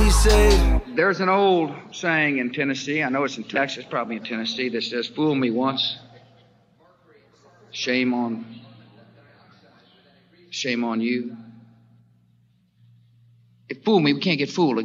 me say. There's an old saying in Tennessee, I know it's in Texas, probably in Tennessee, that says, fool me once, shame on you. If fool me, we can't get fooled